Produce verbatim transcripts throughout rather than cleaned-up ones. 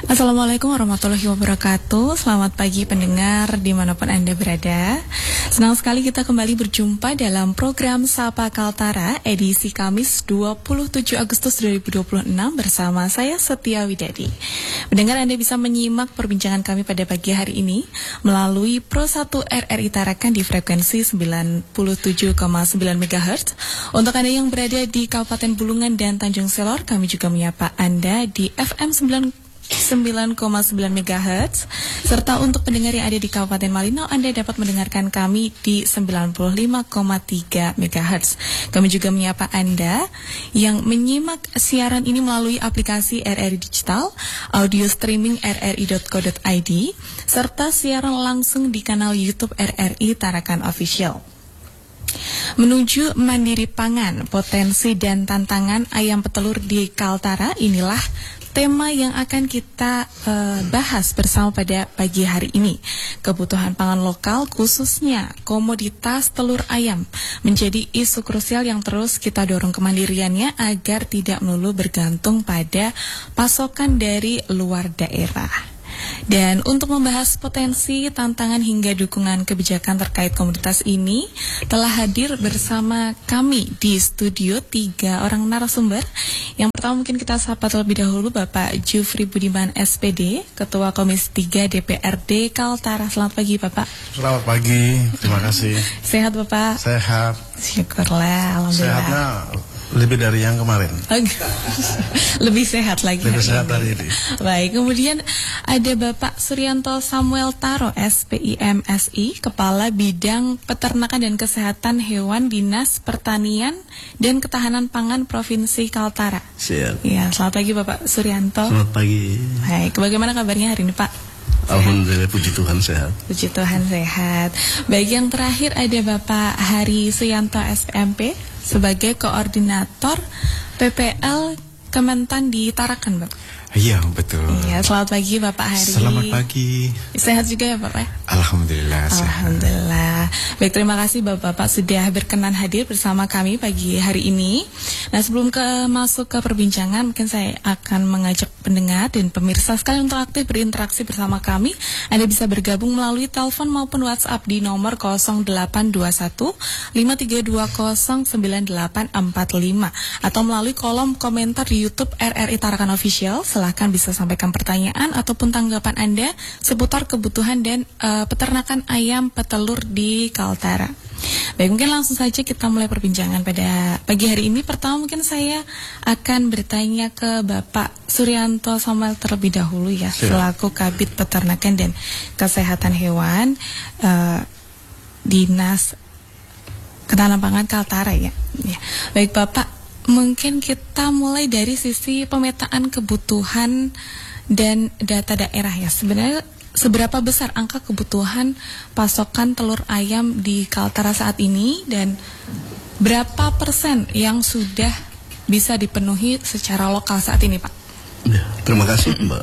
Assalamualaikum warahmatullahi wabarakatuh. Selamat pagi pendengar dimanapun Anda berada. Senang sekali kita kembali berjumpa dalam program Sapa Kaltara edisi Kamis dua puluh tujuh Agustus dua ribu dua puluh enam bersama saya Setia Widadi. Pendengar, Anda bisa menyimak perbincangan kami pada pagi hari ini melalui Pro satu R R I Tarakan di frekuensi sembilan puluh tujuh koma sembilan megahertz. Untuk Anda yang berada di Kabupaten Bulungan dan Tanjung Selor, kami juga menyapa Anda di F M sembilan koma sembilan megahertz. Serta untuk pendengar yang ada di Kabupaten Malinau, Anda dapat mendengarkan kami di sembilan puluh lima koma tiga megahertz. Kami juga menyapa Anda yang menyimak siaran ini melalui aplikasi R R I Digital, audio streaming r r i dot co dot i d, serta siaran langsung di kanal YouTube R R I Tarakan Official. Menuju mandiri pangan, potensi dan tantangan ayam petelur di Kaltara, inilah tema yang akan kita uh, bahas bersama pada pagi hari ini. Kebutuhan pangan lokal, khususnya komoditas telur ayam, menjadi isu krusial yang terus kita dorong kemandiriannya agar tidak melulu bergantung pada pasokan dari luar daerah. Dan untuk membahas potensi, tantangan hingga dukungan kebijakan terkait komoditas ini, telah hadir bersama kami di studio tiga orang narasumber. Yang pertama mungkin kita sapa terlebih dahulu Bapak Jufri Budiman S P D, Ketua Komisi tiga D P R D Kaltara. Selamat pagi Bapak. Selamat pagi, terima kasih. Sehat Bapak? Sehat. Syukurlah, alhamdulillah. Sehatnya lebih dari yang kemarin. Lebih sehat lagi. Lebih sehat hari ini. Baik, kemudian ada Bapak Suryanto Samuel Taro S P I M S I, Kepala Bidang Peternakan dan Kesehatan Hewan Dinas Pertanian dan Ketahanan Pangan Provinsi Kaltara. Siap. Ya, selamat pagi Bapak Suryanto. Selamat pagi. Baik, bagaimana kabarnya hari ini Pak? Alhamdulillah, puji Tuhan sehat. Puji Tuhan sehat. Baik, yang terakhir ada Bapak Hari Suyanto S P M P sebagai koordinator P P L Kementan di Tarakan, Bapak. Iya, betul. Iya, selamat pagi Bapak Hari. Selamat pagi. Sehat juga ya Bapak? Alhamdulillah sehat. Alhamdulillah. Baik, terima kasih Bapak-Bapak sudah berkenan hadir bersama kami pagi hari ini. Nah, sebelum ke masuk ke perbincangan, mungkin saya akan mengajak pendengar dan pemirsa sekalian untuk aktif berinteraksi bersama kami. Anda bisa bergabung melalui telepon maupun WhatsApp di nomor nol delapan dua satu lima tiga dua nol sembilan delapan empat lima atau melalui kolom komentar di YouTube R R I Tarakan Official. Silahkan bisa sampaikan pertanyaan ataupun tanggapan Anda seputar kebutuhan dan uh, peternakan ayam petelur di Kaltara. Baik, mungkin langsung saja kita mulai perbincangan pada pagi hari ini. Pertama mungkin saya akan bertanya ke Bapak Suryanto Samuel terlebih dahulu ya, selaku Kabid Peternakan dan Kesehatan Hewan uh, Dinas Ketahanan Pangan Kaltara ya. Ya. Baik Bapak, mungkin kita mulai dari sisi pemetaan kebutuhan dan data daerah ya. Sebenarnya seberapa besar angka kebutuhan pasokan telur ayam di Kaltara saat ini dan berapa persen yang sudah bisa dipenuhi secara lokal saat ini, Pak? Ya, terima kasih Mbak.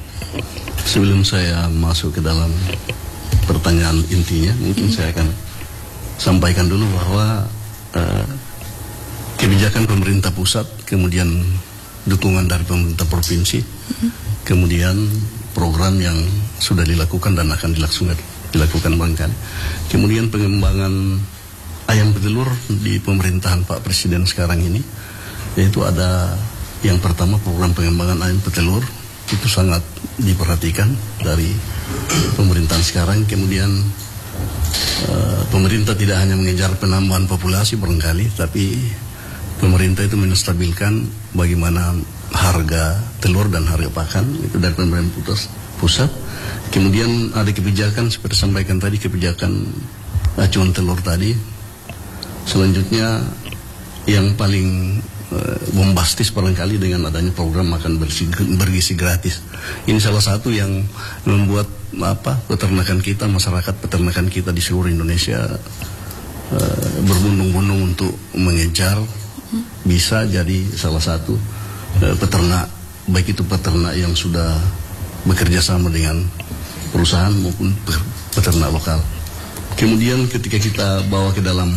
Sebelum saya masuk ke dalam pertanyaan intinya, mungkin mm-hmm. saya akan sampaikan dulu bahwa uh, kebijakan pemerintah pusat, kemudian dukungan dari pemerintah provinsi, mm-hmm. kemudian program yang sudah dilakukan dan akan dilakukan, dilakukan barangkali. Kemudian pengembangan ayam petelur di pemerintahan Pak Presiden sekarang ini, yaitu ada yang pertama program pengembangan ayam petelur, itu sangat diperhatikan dari pemerintahan sekarang. Kemudian uh, pemerintah tidak hanya mengejar penambahan populasi barangkali, tapi pemerintah itu menstabilkan bagaimana harga telur dan harga pakan itu dari pemerintah pusat. Kemudian ada kebijakan seperti sampaikan tadi, kebijakan acuan telur tadi. Selanjutnya yang paling uh, bombastis barangkali dengan adanya program makan bergizi, bergizi gratis. Ini salah satu yang membuat apa peternakan kita, masyarakat peternakan kita di seluruh Indonesia uh, berbondong-bondong untuk mengejar bisa jadi salah satu uh, peternak, baik itu peternak yang sudah bekerja sama dengan perusahaan maupun peternak lokal. Kemudian ketika kita bawa ke dalam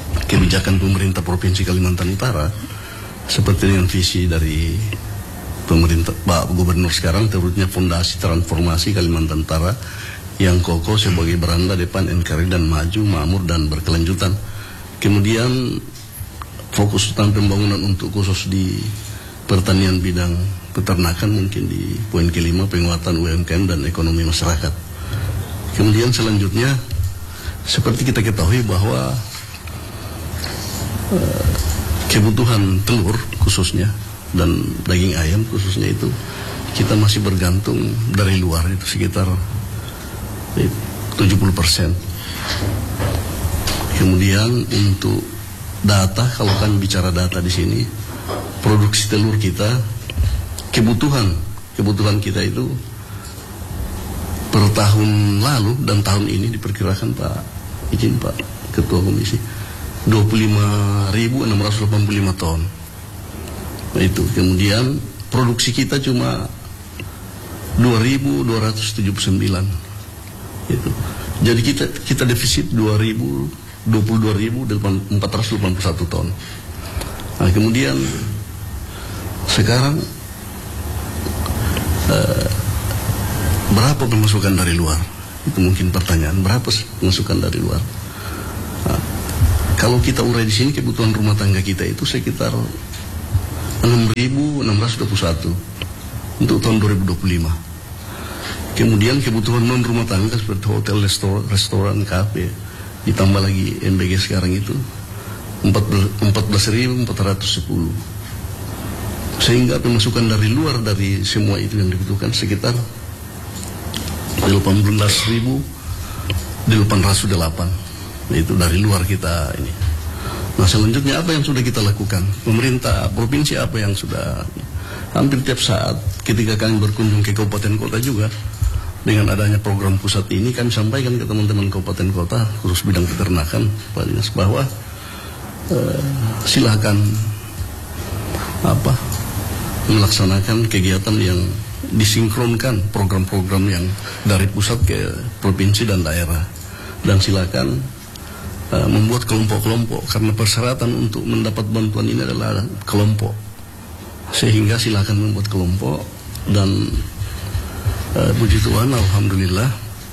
kebijakan pemerintah Provinsi Kalimantan Utara, seperti dengan visi dari pemerintah Pak Gubernur sekarang turutnya fondasi transformasi Kalimantan Utara yang kokoh sebagai beranda depan N K R I dan maju, makmur dan berkelanjutan. Kemudian fokus tentang pembangunan untuk khusus di pertanian bidang peternakan mungkin di poin kelima penguatan U M K M dan ekonomi masyarakat. Kemudian selanjutnya seperti kita ketahui bahwa uh, kebutuhan telur khususnya dan daging ayam khususnya itu kita masih bergantung dari luar, itu sekitar tujuh puluh persen. Kemudian untuk data, kalau kan bicara data di sini, produksi telur kita, kebutuhan kebutuhan kita itu per tahun lalu dan tahun ini diperkirakan Pak izin Pak Ketua Komisi dua puluh lima ribu enam ratus delapan puluh lima ton. Nah itu, kemudian produksi kita cuma dua ribu dua ratus tujuh puluh sembilan. Itu. Jadi kita kita defisit dua ribu dua puluh dua ribu empat ratus delapan puluh satu ton. Nah, kemudian sekarang uh, berapa pemasukan dari luar? Itu mungkin pertanyaan, berapa pemasukan dari luar? Nah, kalau kita urai di sini kebutuhan rumah tangga kita itu sekitar enam ribu enam ratus dua puluh satu untuk tahun dua ribu dua puluh lima. Kemudian kebutuhan non rumah tangga seperti hotel, restoran, restoran, kafe, ditambah lagi M B G sekarang itu empat belas ribu empat ratus sepuluh. Sehingga pemasukan dari luar dari semua itu yang dibutuhkan sekitar delapan belas ribu delapan ratus delapan. Itu dari luar kita ini. Nah selanjutnya apa yang sudah kita lakukan? Pemerintah provinsi apa yang sudah, hampir tiap saat ketika kami berkunjung ke kabupaten kota juga, dengan adanya program pusat ini kami sampaikan ke teman-teman kabupaten kota khusus bidang peternakan Pak Dinas bahwa eh, silakan apa melaksanakan kegiatan yang disinkronkan program-program yang dari pusat ke provinsi dan daerah, dan silakan uh, membuat kelompok-kelompok karena persyaratan untuk mendapat bantuan ini adalah kelompok, sehingga silakan membuat kelompok dan uh, puji Tuhan alhamdulillah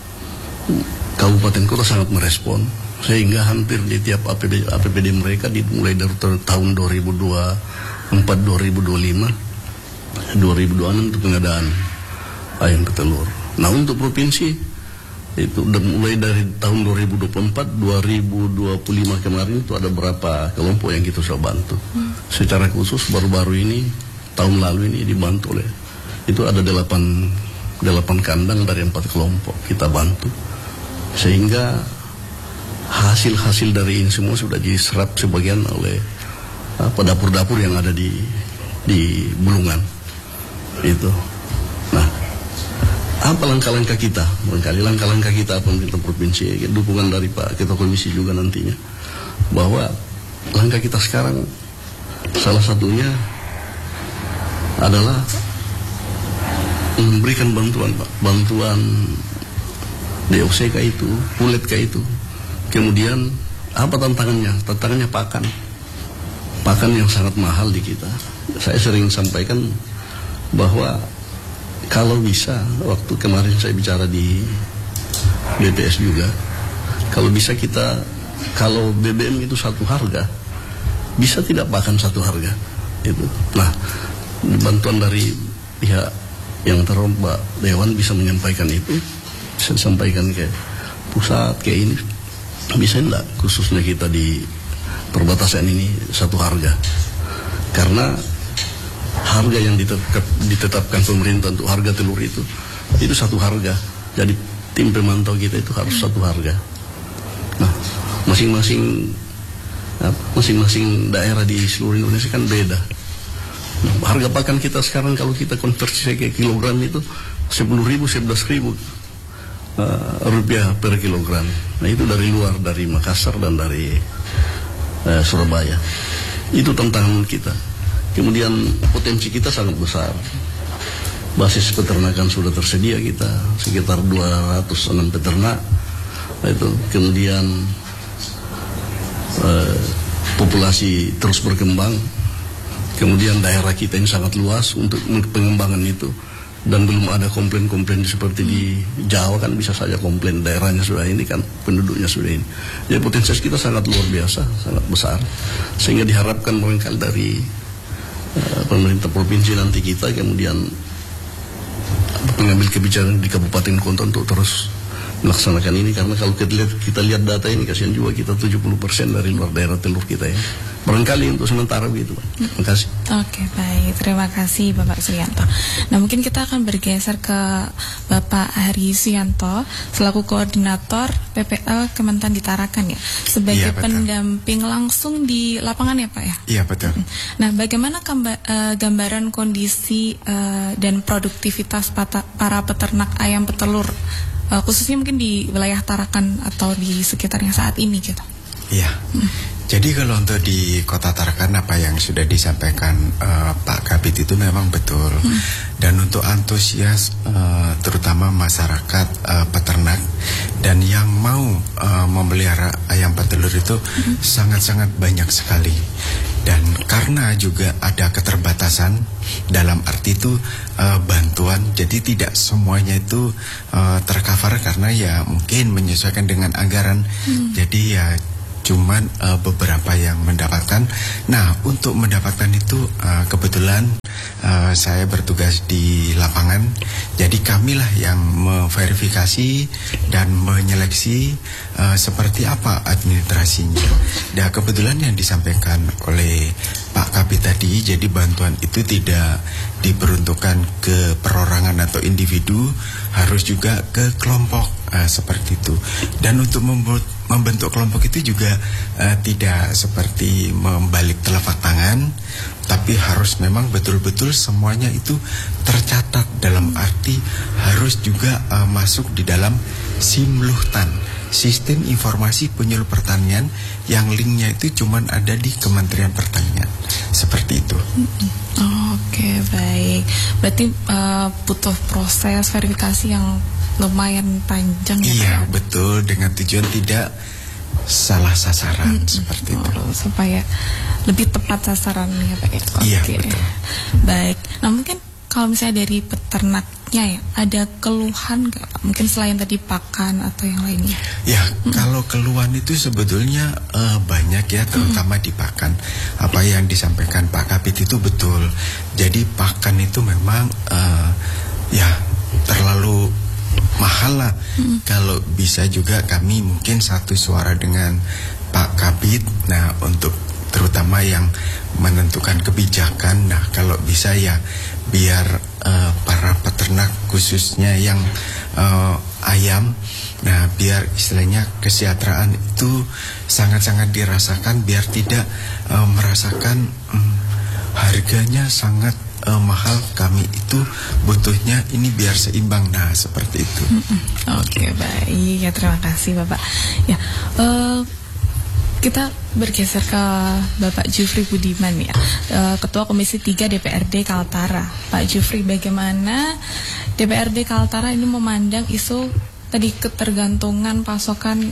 kabupaten kota sangat merespon sehingga hampir di tiap A P B A P B D mereka dimulai dari tahun dua ribu dua puluh empat dua ribu dua puluh lima dua ribu dua puluh enam untuk pengadaan ayam petelur. Nah untuk provinsi itu udah mulai dari tahun dua ribu dua puluh empat dua ribu dua puluh lima kemarin itu ada berapa kelompok yang kita sudah bantu. Hmm. Secara khusus baru-baru ini tahun lalu ini dibantu oleh itu ada delapan delapan kandang dari empat kelompok kita bantu, sehingga hasil-hasil dari ini semua sudah diserap sebagian oleh apa dapur-dapur yang ada di di Bulungan. Itu. Nah, apa langkah-langkah kita? Barangkali langkah-langkah kita pemerintah provinsi, dukungan dari Pak Ketua Komisi juga nantinya, bahwa langkah kita sekarang salah satunya adalah memberikan bantuan Pak, bantuan D O C K itu, Pulet K itu. Kemudian apa tantangannya? Tantangannya pakan, pakan yang sangat mahal di kita. Saya sering sampaikan bahwa kalau bisa, waktu kemarin saya bicara di B P S juga, kalau bisa kita, kalau B B M itu satu harga, bisa tidak pakan satu harga itu. Nah, bantuan dari pihak yang terhormat Dewan bisa menyampaikan itu, bisa disampaikan ke pusat, ke ini, bisa enggak khususnya kita di perbatasan ini satu harga, karena harga yang ditetap, ditetapkan pemerintah untuk harga telur itu itu satu harga. Jadi tim pemantau kita itu harus satu harga. Nah, masing-masing masing-masing daerah di seluruh Indonesia kan beda. Nah, harga pakan kita sekarang kalau kita konversi ke kilogram itu sepuluh ribu, sebelas ribu uh, rupiah per kilogram. Nah itu dari luar, dari Makassar dan dari uh, Surabaya. Itu tantangan kita. Kemudian potensi kita sangat besar. Basis peternakan sudah tersedia kita sekitar dua ratus enam peternak. Itu kemudian eh, populasi terus berkembang. Kemudian daerah kita ini sangat luas untuk pengembangan itu, dan belum ada komplain-komplain seperti di Jawa kan, bisa saja komplain daerahnya sudah ini kan, penduduknya sudah ini. Jadi potensi kita sangat luar biasa, sangat besar, sehingga diharapkan barangkali dari uh, pemerintah provinsi nanti kita, kemudian pengambil kebijakan di kabupaten kota untuk terus melaksanakan ini, karena kalau kita lihat, kita lihat data ini, kasihan juga kita tujuh puluh persen dari luar daerah telur kita ya. Barangkali untuk sementara begitu, Pak. Terima kasih. Oke, baik. Terima kasih Bapak Suryanto. Nah, mungkin kita akan bergeser ke Bapak Hari Suyanto selaku koordinator P P L Kementan di Tarakan ya, sebagai Iya, betul. pendamping langsung di lapangan ya Pak ya. Iya, betul. Nah, bagaimana kamba- uh, gambaran kondisi uh, dan produktivitas pata- para peternak ayam petelur, uh, khususnya mungkin di wilayah Tarakan atau di sekitarnya saat ini gitu? Iya. Hmm. Jadi kalau untuk di Kota Tarakan, apa yang sudah disampaikan uh, Pak Kabid itu memang betul. Hmm. Dan untuk antusias uh, terutama masyarakat uh, peternak dan yang mau uh, memelihara ayam petelur itu hmm. sangat-sangat banyak sekali. Dan karena juga ada keterbatasan dalam arti itu uh, bantuan, jadi tidak semuanya itu uh, tercover karena ya mungkin menyesuaikan dengan anggaran. Hmm. Jadi ya cuman uh, beberapa yang mendapatkan. Nah, untuk mendapatkan itu uh, kebetulan uh, saya bertugas di lapangan. Jadi kamilah yang memverifikasi dan menyeleksi uh, seperti apa administrasinya. Dan kebetulan yang disampaikan oleh Pak Kabid tadi, jadi bantuan itu tidak diperuntukkan ke perorangan atau individu, harus juga ke kelompok uh, seperti itu. Dan untuk membuat membentuk kelompok itu juga uh, tidak seperti membalik telapak tangan, tapi harus memang betul-betul semuanya itu tercatat, dalam arti harus juga uh, masuk di dalam Simluhtan, Sistem Informasi Penyuluh Pertanian, yang linknya itu cuman ada di Kementerian Pertanian, seperti itu. Oh, Oke, okay, baik. Berarti uh, butuh proses verifikasi yang lumayan panjang ya. Iya, Pak? Betul, dengan tujuan tidak salah sasaran, hmm, seperti itu. Oh, supaya lebih tepat sasaran ya Pak ya. Okay. Iya, betul. Baik. Nah, mungkin kalau misalnya dari peternaknya ya, ada keluhan nggak Pak? Mungkin selain tadi pakan atau yang lainnya? Ya, hmm. kalau keluhan itu sebetulnya uh, banyak ya, terutama hmm. di pakan. Apa yang disampaikan Pak Kabid itu betul. Jadi pakan itu memang uh, ya terlalu mahal lah. Hmm. Kalau bisa juga kami mungkin satu suara dengan Pak Kabid. Nah, untuk terutama yang menentukan kebijakan. Nah, kalau bisa ya biar uh, para peternak khususnya yang uh, ayam, nah biar istilahnya kesejahteraan itu sangat-sangat dirasakan, biar tidak uh, merasakan um, harganya sangat uh, mahal. Kami itu butuhnya ini biar seimbang. Nah, seperti itu. Oke, okay, baik ya, terima kasih Bapak. Ya, uh, kita bergeser ke Bapak Jufri Budiman ya, uh, Ketua Komisi tiga D P R D Kaltara. Pak Jufri, bagaimana D P R D Kaltara ini memandang isu tadi ketergantungan pasokan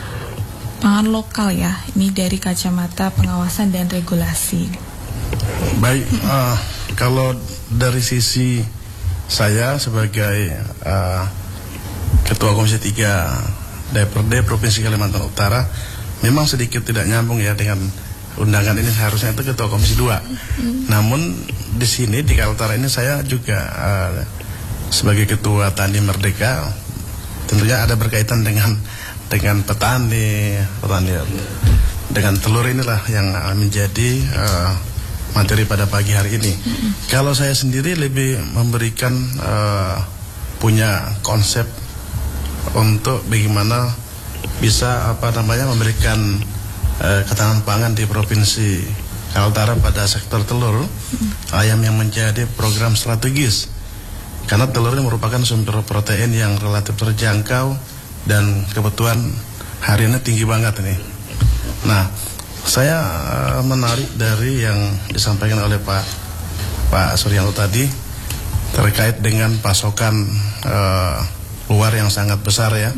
pangan lokal ya, ini dari kacamata pengawasan dan regulasi? Baik, uh, kalau dari sisi saya sebagai uh, Ketua Komisi tiga D P R D Provinsi Kalimantan Utara, memang sedikit tidak nyambung ya dengan undangan ini, harusnya itu Ketua Komisi dua. Mm-hmm. Namun di sini di Kaltara ini saya juga uh, sebagai Ketua Tani Merdeka, tentunya ada berkaitan dengan dengan petani, petani dengan telur inilah yang menjadi uh, materi pada pagi hari ini. Mm-hmm. Kalau saya sendiri lebih memberikan uh, punya konsep untuk bagaimana bisa apa namanya memberikan uh, ketahanan pangan di Provinsi Kaltara pada sektor telur hmm. ayam yang menjadi program strategis, karena telur ini merupakan sumber protein yang relatif terjangkau dan kebutuhan hariannya tinggi banget ini. Nah, saya uh, menarik dari yang disampaikan oleh Pak Pak Suryanto tadi terkait dengan pasokan uh, luar yang sangat besar ya.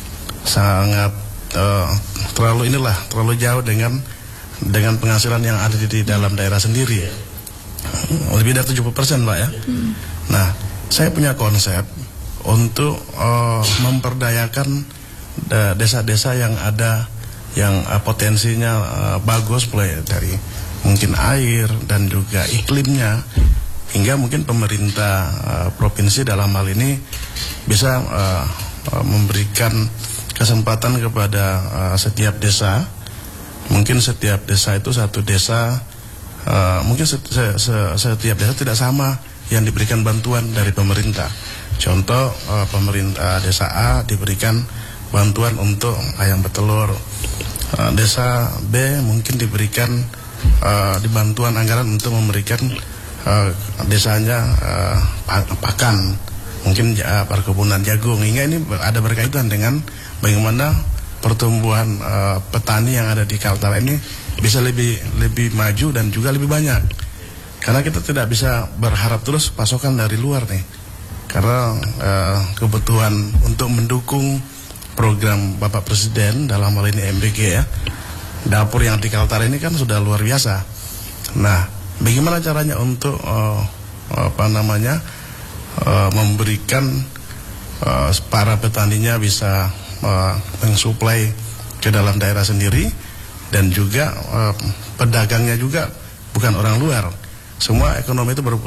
Sangat uh, terlalu inilah terlalu jauh dengan dengan penghasilan yang ada di, di dalam daerah sendiri. lebih dari tujuh puluh persen Pak ya. Hmm. Nah, saya punya konsep untuk uh, memperdayakan desa-desa yang ada yang uh, potensinya uh, bagus, mulai dari mungkin air dan juga iklimnya, hingga mungkin pemerintah uh, provinsi dalam hal ini bisa uh, uh, memberikan kesempatan kepada uh, setiap desa. Mungkin setiap desa itu satu desa, uh, mungkin set, set, set, setiap desa tidak sama yang diberikan bantuan dari pemerintah. Contoh, uh, pemerintah desa A diberikan bantuan untuk ayam betelur, uh, desa B mungkin diberikan uh, dibantuan anggaran untuk memberikan uh, desanya uh, pakan, mungkin uh, perkebunan jagung, hingga ini ada berkaitan dengan bagaimana pertumbuhan uh, petani yang ada di Kaltara ini bisa lebih lebih maju dan juga lebih banyak. Karena kita tidak bisa berharap terus pasokan dari luar nih. Karena uh, kebutuhan untuk mendukung program Bapak Presiden dalam hal ini M B G ya, dapur yang di Kaltara ini kan sudah luar biasa. Nah, bagaimana caranya untuk uh, apa namanya uh, memberikan uh, para petaninya bisa Uh, mensuplai ke dalam daerah sendiri, dan juga uh, pedagangnya juga bukan orang luar. Semua ekonomi itu ber